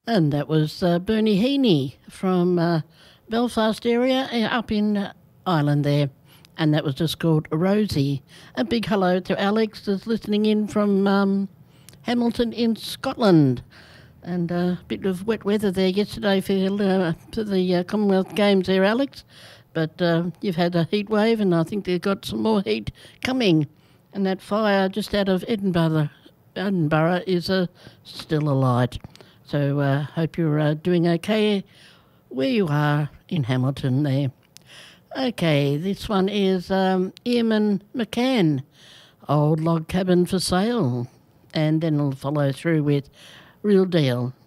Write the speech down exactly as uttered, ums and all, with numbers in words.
And that was uh, Bernie Heaney from uh, Belfast area uh, up in uh, Ireland there. And that was just called Rosie. A big hello to Alex that's listening in from um, Hamilton in Scotland. And a uh, bit of wet weather there yesterday for, uh, for the uh, Commonwealth Games there, Alex. But uh, you've had a heat wave and I think they've got some more heat coming. And that fire just out of Edinburgh, Edinburgh is uh, still alight. So I uh, hope you're uh, doing okay where you are in Hamilton there. Okay, this one is um, Eamon McCann, Old Log Cabin for Sale. And then it'll follow through with Real Deal.